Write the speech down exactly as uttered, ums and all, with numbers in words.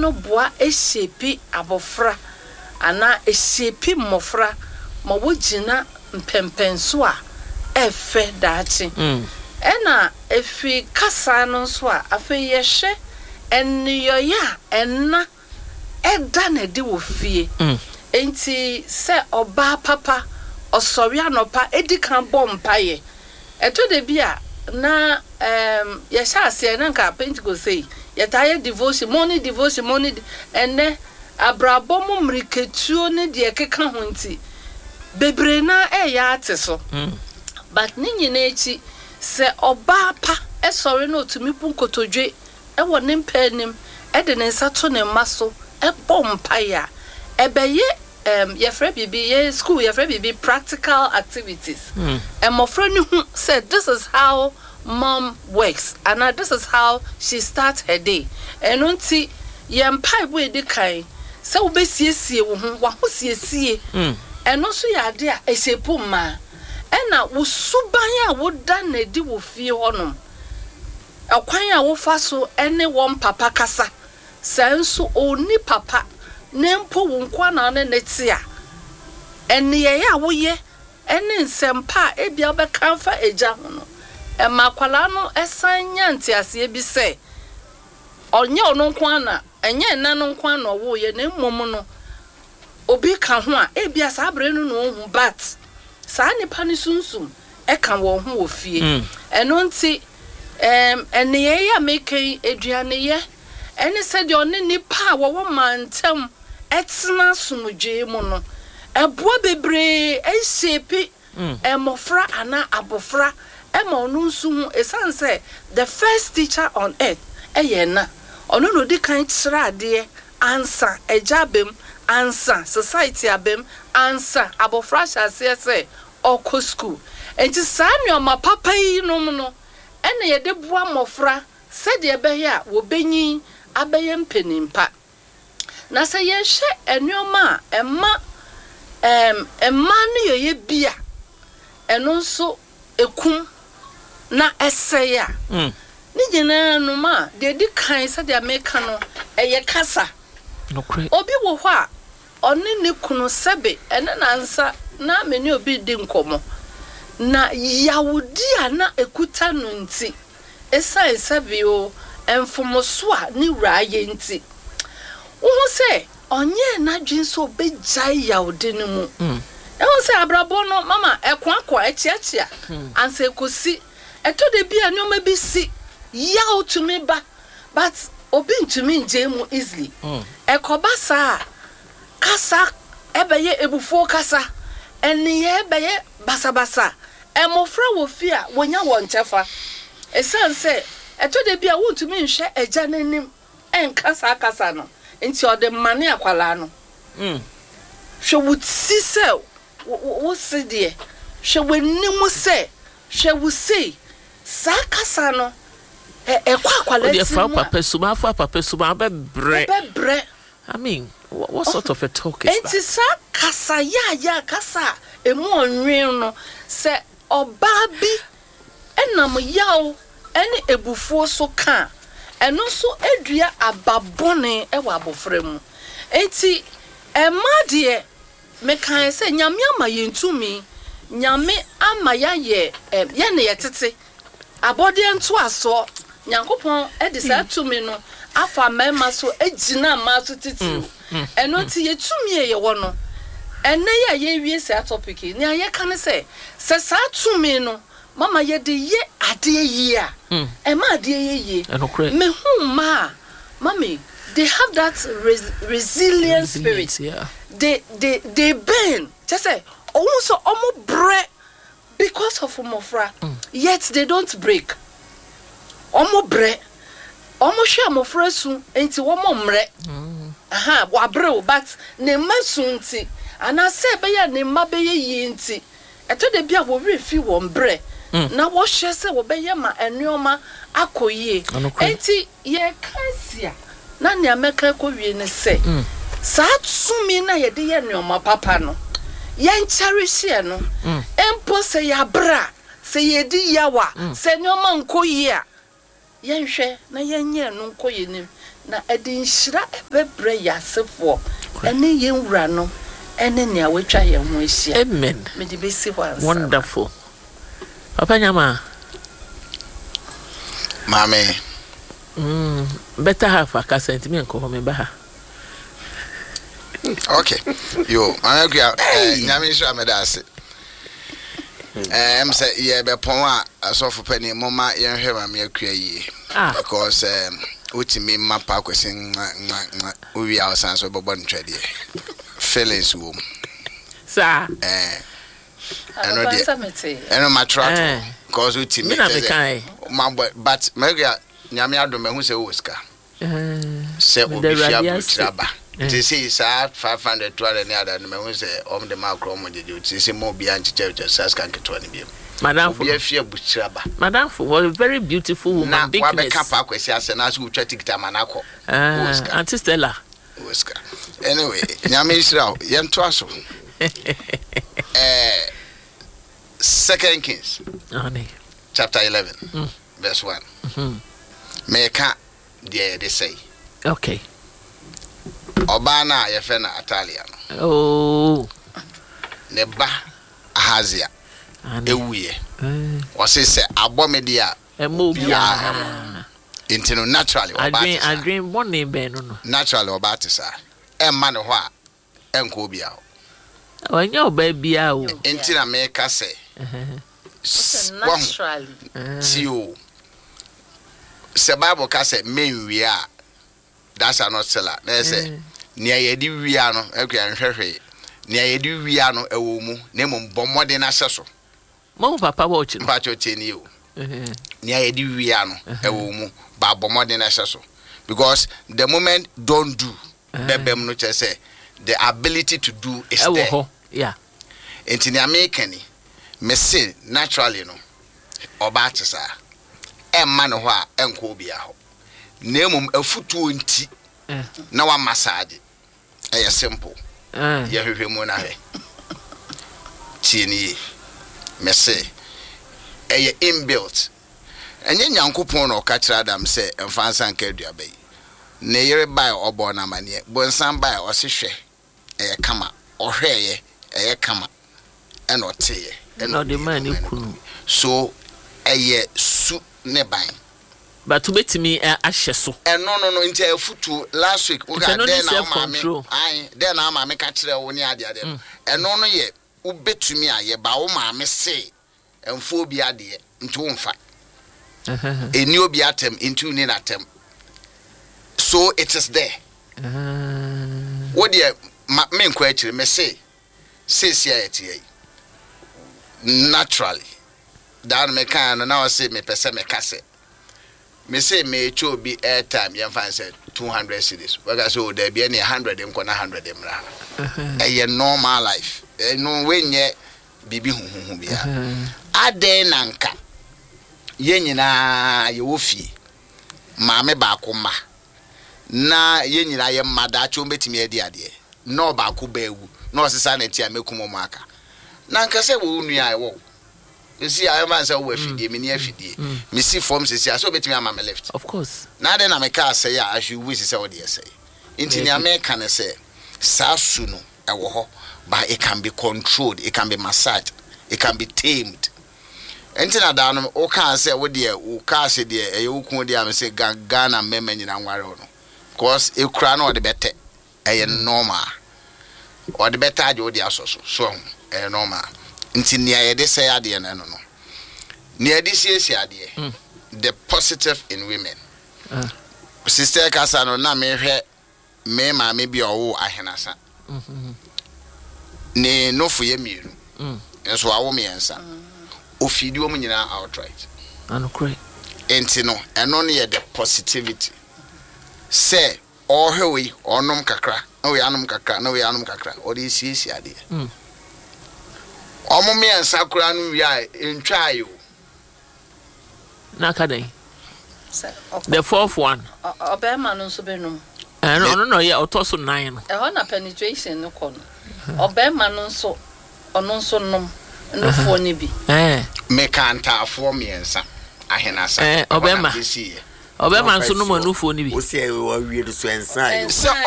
no boa e shape abofra ana e shape mofra ma wogina mpempenso a efe daachi mm ena efi kasa no so a afa yehwe eniyoya enna eda na de wo fie mm enti se oba papa osori anopa edikan bompaye eto de bia na um yesha ase na nka Pentecost say yetaye devotion morning devotion morning ene abrabo mu mriketuo ne de keka ho nti bebre na eya ate so mm but ni nyina echi se oba pa esori na otumi pu nkotodwe ewo ne mpanim e de ne nsato ne maso e bompaye ebeye um yefre bibi ye school yefre bibi practical activities mm and my friend who said this is how mom works and uh, this is how she starts her day and unti yem pai boy de kai se wo besiesie wo ho wa ho siesie mm and also ya de a esepu ma ena wo suban a wo da na di wo fie honom akwan a wo fa so ene won papa kasa senso oni papa nempo wo nkwa na ne netia ene ye ya wo ye ene nsempa e bia be kanfa eja ho no e makwala no esanya ntiase bi se onye ono nkwa na enye na no nkwa na wo ye na mmom no obi ka ho a e bia sa abre no no hu bat sa nipa ni sunsum e kan wo ho wo fie eno nti em ene ye ya meken eduane ye ene se de one nipa wo wo mantem etna sumuje mu no eboa bebre e shape emofra ana abofra ema onu nsu hu esanse the first teacher on earth eyena onu no di kan kira ade ansa ejabem ansa society abem ansa abofra shase se oko school enti sanyo ma papa yi no no ene ye de boa mofra se de ebeye a wo benyin abeye mpenimpa na se ye hwe enuoma emma em emma no ye bia eno nso ekum na eseya mm ni gina no ma de di kan se de America no eye kasa no kre obi wo ho a oni ne kunu sebe ene na nsa na meni obi di nkomo na yawudi a na ekuta no nti esa sebe o enfomoso a ni wraye nti wo se onye na dwinso obejai yawudi ne mu mm e wo se abrabo no mama ekwa kwa echiachia anse kosi eto de bia no ma bi si yaw to me ba but obi ntumi nje mu easily mm ekoba sa kasa ebeye ebufuo kasa eniye ebeye basabasa emofra wo fia wonya wonchefa esense eto de bia wo ntumi nhwe eja nanim enkasa kasa no enti ode mane akwala no mm hwe wutsi se wo se de hwe wanimu se hwe wo se sakasa no e ekwa akwala ti o de fa papa suma fa papa suma be bre be bre I mean what, what sort of a talk is that enti sa kasa ya ya kasa emu onwen no se obabi enam yawo ene ebufuo so ka eno so edua ababone e wa abofra mu enti ema de me kan se nyame ama yentumi nyame ama ya ye ye ne yetete abode nto aso nyankopon e de sa tumi no afa mema so ejina ma so titi eno ti yetumi ye wo no ene ya ye wie se topic ni aye kan se se sa tumi no mama ye de ye ade ye a e ma ade ye ye me hu ma mommy they have that res resilient spirit yeah they they they burn just say also omo bre because of omofra mm. yet they don't break omo bre omo hwe omofra su enti womo mre mm. aha wa bre but ne masunti ana se be ya ne mabe ye yinti eto de bia wo refi wo mbre mm. na wo hwe se wo be ye ma enuoma akoyie enti ye kansia na ne ameka ko wie ne se mm. sa tsumi na ye de ye enuoma papa no ye cherish ye no mm. empo se ya bra se ye di yawa mm. se enuoma nkoyie a ye hwe na ye nye no nkoyie ne na edin shira ebebre yasefo ene yenwura no ene ne awetwa ye ho ahia. Amen. Me di besi once. Wonderful. Papa Nyama. Mame. Mm, better have a cassette me ko me ba. Okay. Yo, I agree. Nyame sha me da se. Eh, em say ye be pon a asofo pani mama ye hwe ma me akua yi. Because um utimi mapa kwesen uwi outside so bobo ntwede. Feelings wo. Sir. Eh. Eno de. Eno matrato. Because utimi. Me na me kai. But Megia Nyame adom ehu se woska. Eh. Se obi fia butraba. They say it's five hundred to any other. Me say om the macro mo dey. They say mo bi anchi church sas kan keto ani bi. Madam for be fia butraba. Madam for was a very beautiful woman. Big. Na wa be kapa kwesi ase na so utwa tikita manako. Ah, Auntie Stella. Woska. Anyway, Nyame Israel, yem to aso. Eh Second Kings. Honey. Chapter eleven. Mm. Verse one. Mhm. Meka dey they say. Okay. Obana yefe na Atalia no. Oh. Ne ba Ahazia. Ewuye. Eh. O se se abomedia. Emo bia. Intino naturally I dream I dream one name be no no. Naturally obatisa. E ma ne ho a enko bia. Onya oba bia o. Intina meka se. Eh. Naturally. Tio. Se Bible ka se menwi a that's not seller. They say near yedi wiano, okay, and hwehwe. Near yedi wiano ewo mu, na mum bomode na seso. Mo papa watch no. Pacho teni you. Eh. Near yedi wiano ewo mu, ba bomode na seso. Because the moment don't do, bebem no che say the ability to do is there. Ewo yeah. Enti ne American me say naturally no. Oba tsa. Emma no ho a enko bia ho. Nemum afutu nti na wa massage eh simple eh ye hwehwe mu na he tieni me say eh inbuilt enye nyankopon no ka kira Adam say emfansa nka aduaba yi ne yere bai obo na mane bonsan bai o se hwe eh kama o hweye eh kama eno teye eno de man ekunu so eh su ne ban. But to bet me a asheso. And no, no, no, into a futu last week. We got then now, mammy. I then now, mammy catch the one yard. And no, no, yet, who bet to me, I bow mammy say, and phobia dear, into one fact. A new beatem into ninatem. So it is there. What dear, main question may say, says here, naturally. Down me can, and now say me per se me casse. Me say me cho be airtime yan fan said two hundred cedis. We ga so there be any one hundred em ko na one hundred em ra. Eh normal life. Eh no we nye bibi huhuhu bia. Aden nanka. Ye nyina ye wo fie. Maame ba ko ma. Na ye nyina ye mada cho betimi ade ade. No ba ko ba ewu. No sesa na ti amekum mo aka. Nanka se wo nua e wo. You see, I am say we fidie, me near fidie. Me see forms say so betimi am left. Of course. Now then am car say I should wish say what they say. Inti the American say sasu no e wo ho, but it can be controlled, it can be massaged, it can be tamed. Inti na da no o kan say what dey o ka say dey e wo kun dey am say Ghana mema nyina nware no. Cause e kura no the better e normal. Or the better ajo dey asoso. So e normal. Nti nia ye de say ade na no no nia de sie ade the positive in women uh. Sister kasa no na me hwe me ma me bi owo ahenasa mhm ne no fu ye mienu mm enso awo me ensa ofidi o nyina outright and correct enti no eno ne ye the positivity say o hwe onom kakra na we anom kakra na we anom kakra o de sie sie ade mm omo me ensa kura no wi a entwa ayo na kadai the fourth one obema no so benum eh no no ye otoso nine no e ho na penetration no kono obema no so ono so nom no fo ne bi eh me kanta afo me ensa ahenasa eh obema Obema nso no manufuo ni bi. O se o wie so ensan yo. Se